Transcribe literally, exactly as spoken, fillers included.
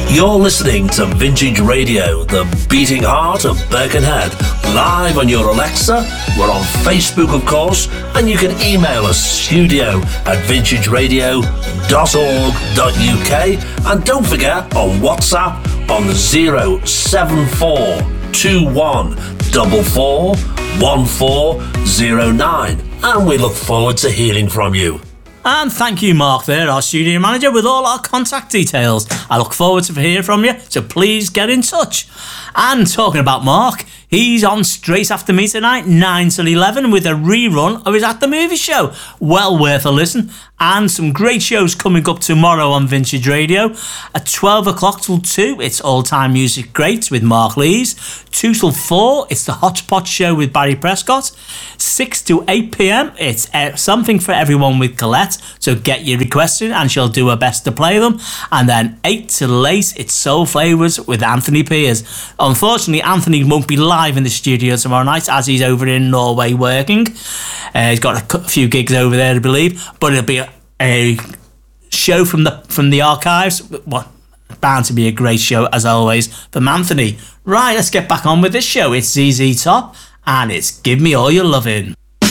You're listening to Vintage Radio, the beating heart of Birkenhead, live on your Alexa. We're on Facebook, of course, and you can email us studio at vintage radio dot org dot U K. And don't forget, on WhatsApp on zero seven four two one four four one four zero nine. And we look forward to hearing from you. And thank you, Mark, there, our studio manager, with all our contact details. I look forward to hearing from you, so please get in touch. And talking about Mark, he's on straight after me tonight, nine till eleven, with a rerun of his At The Movie Show. Well worth a listen. And some great shows coming up tomorrow on Vintage Radio. At twelve o'clock till two, it's All Time Music Greats with Mark Lees. two till four, it's the Hot Pot Show with Barry Prescott. six to eight p.m, it's uh, Something for Everyone with Colette. So get your requests in and she'll do her best to play them. And then eight till eight, it's Soul Flavours with Anthony Piers. Unfortunately, Anthony won't be live in the studio tomorrow night as he's over in Norway working. Uh, he's got a few gigs over there, I believe. But it'll be a, a show from the from the archives. What? Bound to be a great show, as always, from Anthony. Right, let's get back on with this show. It's Z Z Top, and it's Give Me All Your Lovin'.